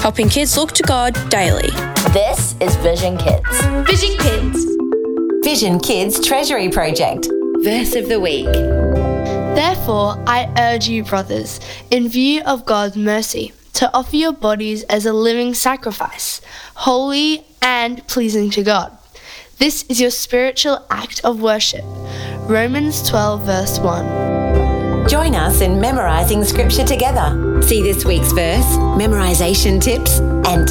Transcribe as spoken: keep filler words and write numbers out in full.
helping kids look to God daily. This is Vision Kids. Vision Kids. Vision Kids Treasury Project. Verse of the week. Therefore, I urge you, brothers, in view of God's mercy, to offer your bodies as a living sacrifice, holy and pleasing to God. This is your spiritual act of worship. Romans twelve, verse one. Join us in memorising Scripture together. See this week's verse, memorisation tips, and